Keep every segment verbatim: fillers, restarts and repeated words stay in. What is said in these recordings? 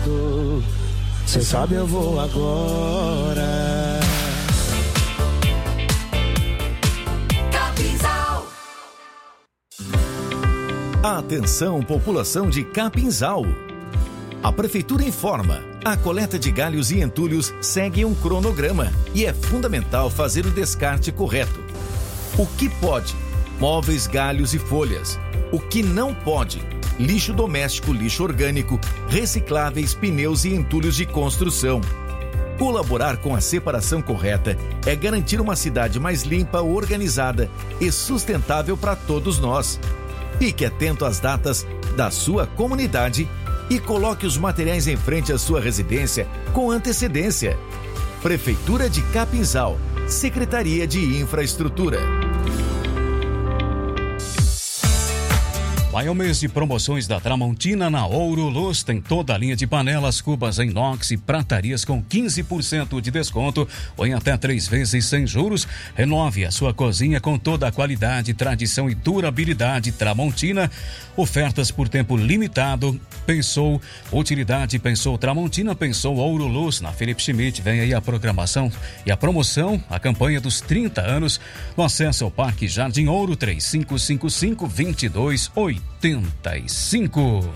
lado. Cê sabe eu vou agora. Capinzal. Atenção, população de Capinzal. A Prefeitura informa, a coleta de galhos e entulhos segue um cronograma e é fundamental fazer o descarte correto. O que pode? Móveis, galhos e folhas. O que não pode? Lixo doméstico, lixo orgânico, recicláveis, pneus e entulhos de construção. Colaborar com a separação correta é garantir uma cidade mais limpa, organizada e sustentável para todos nós. Fique atento às datas da sua comunidade e coloque os materiais em frente à sua residência com antecedência. Prefeitura de Capinzal, Secretaria de Infraestrutura. Vai ao mês de promoções da Tramontina na Ouro Luz. Tem toda a linha de panelas, cubas em inox e pratarias com quinze por cento de desconto ou em até três vezes sem juros. Renove a sua cozinha com toda a qualidade, tradição e durabilidade. Tramontina, ofertas por tempo limitado. Pensou utilidade, pensou Tramontina, pensou Ouro Luz. Na Felipe Schmidt, vem aí a programação e a promoção, a campanha dos trinta anos. No acesso ao Parque Jardim Ouro, três cinco cinco cinco, dois dois oito cinco.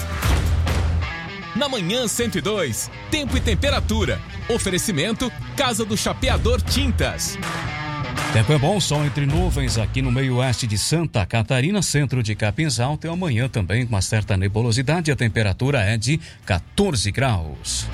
Na manhã cento e dois, tempo e temperatura. Oferecimento Casa do Chapeador Tintas. Tempo é bom, sol entre nuvens aqui no meio oeste de Santa Catarina, centro de Capinzal. Tem amanhã também com uma certa nebulosidade. A temperatura é de quatorze graus.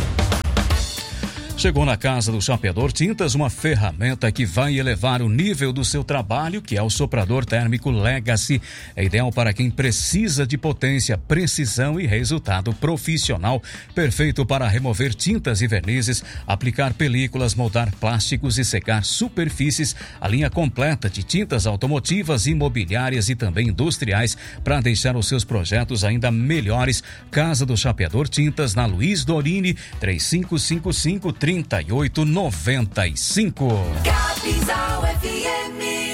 Chegou na Casa do Chapeador Tintas uma ferramenta que vai elevar o nível do seu trabalho, que é o soprador térmico Legacy. É ideal para quem precisa de potência, precisão e resultado profissional. Perfeito para remover tintas e vernizes, aplicar películas, moldar plásticos e secar superfícies. A linha completa de tintas automotivas, imobiliárias e também industriais para deixar os seus projetos ainda melhores. Casa do Chapeador Tintas na Luiz Dorini, três cinco cinco cinco, trinta e oito noventa e cinco. Capinzal F M.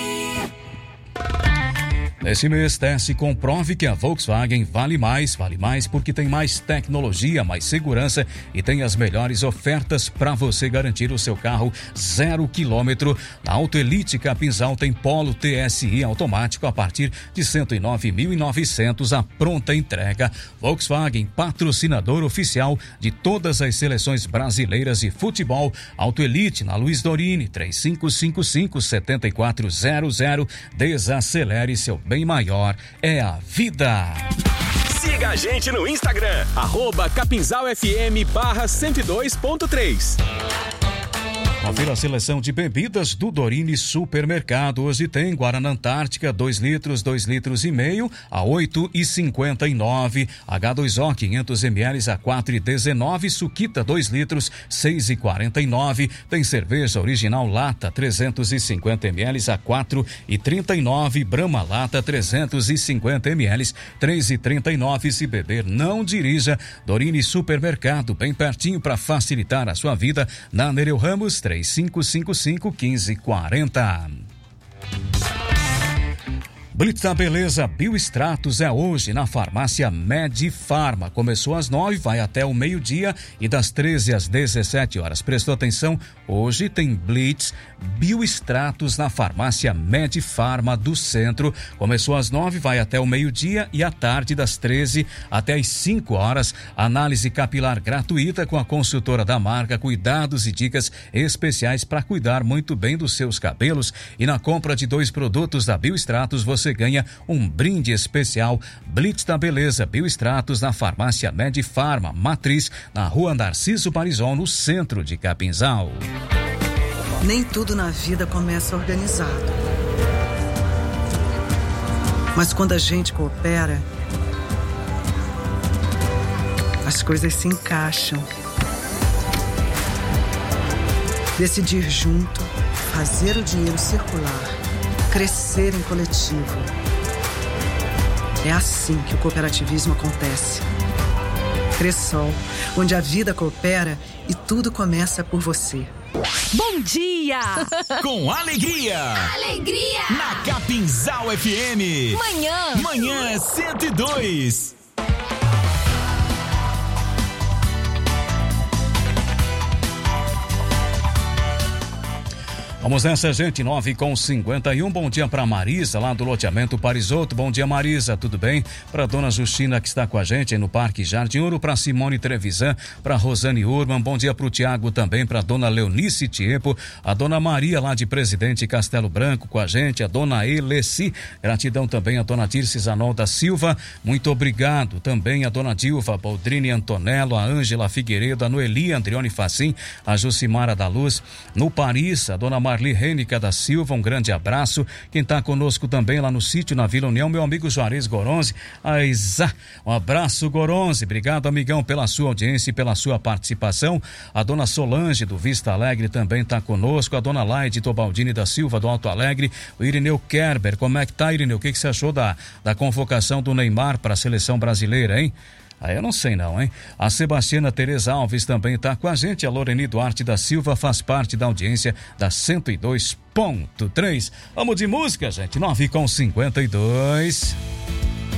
Nesse mês, teste e comprove que a Volkswagen vale mais, vale mais porque tem mais tecnologia, mais segurança e tem as melhores ofertas para você garantir o seu carro zero quilômetro. Na Auto Elite Capinzal tem Polo T S I automático a partir de cento e nove mil e novecentos a pronta entrega. Volkswagen, patrocinador oficial de todas as seleções brasileiras de futebol. Auto Elite na Luiz Dorini, três cinco cinco cinco, sete quatro zero zero. Desacelere seu bem maior, é a vida. Siga a gente no Instagram, arroba Capinzal F M barra cento e dois ponto três. Confira a seleção de bebidas do Dorini Supermercado. Hoje tem Guaraná Antártica, dois litros, dois litros e meio, a oito e cinquenta e nove. H dois O, quinhentos mililitros, a quatro e dezenove. Suquita, dois litros, seis e quarenta e nove. Tem cerveja original lata, trezentos e cinquenta mililitros, a quatro e trinta e nove. Brahma lata, trezentos e cinquenta mililitros, três e trinta e nove. Se beber, não dirija. Dorini Supermercado, bem pertinho para facilitar a sua vida. Na Nereu Ramos, três cinco cinco cinco, um cinco quatro zero. Blitz da Beleza Biostratos é hoje na farmácia Medifarma. Começou às nove, vai até o meio-dia e das treze às dezessete horas. Prestou atenção? Hoje tem Blitz Biostratos na farmácia Medifarma do centro. Começou às nove, vai até o meio-dia e à tarde das treze até às cinco horas. Análise capilar gratuita com a consultora da marca. Cuidados e dicas especiais para cuidar muito bem dos seus cabelos. E na compra de dois produtos da Biostratos, você Você ganha um brinde especial. Blitz da Beleza Biostratos na farmácia Medifarma Matriz, na rua Narciso Parizon, no centro de Capinzal. Nem tudo na vida começa organizado. Mas quando a gente coopera, as coisas se encaixam. Decidir junto, fazer o dinheiro circular, crescer em coletivo. É assim que o cooperativismo acontece. Cressol, onde a vida coopera e tudo começa por você. Bom dia! Com alegria! Alegria! Na Capinzal F M. Manhã! Manhã cento e dois. Vamos nessa, gente, nove com cinquenta e um. Bom dia para Marisa, lá do loteamento Parisoto. Bom dia, Marisa, tudo bem? Para dona Justina, que está com a gente aí no Parque Jardim Ouro. Para Simone Trevisan, para Rosane Urban. Bom dia para o Tiago também, para dona Leonice Tiepo, a dona Maria, lá de Presidente Castelo Branco, com a gente, a dona Eleci. Gratidão também a dona Dirce Zanol da Silva. Muito obrigado também a dona Dilva, Baldrini Antonello, a Ângela Figueiredo, a Noeli Andrione Facim, a Jucimara da Luz, no Paris, a dona Marli Rênica da Silva, um grande abraço. Quem está conosco também lá no sítio, na Vila União, meu amigo Juarez Goronzi. A Isa, um abraço, Goronzi. Obrigado, amigão, pela sua audiência e pela sua participação. A dona Solange do Vista Alegre também está conosco. A dona Laide Tobaldini da Silva do Alto Alegre. O Irineu Kerber, como é que tá, Irineu? O que, que você achou da, da convocação do Neymar para a seleção brasileira, hein? Aí eu não sei não, hein? A Sebastiana Tereza Alves também está com a gente. A Loreni Duarte da Silva faz parte da audiência da cento e dois ponto três. Vamos de música, gente. nove com cinquenta e dois.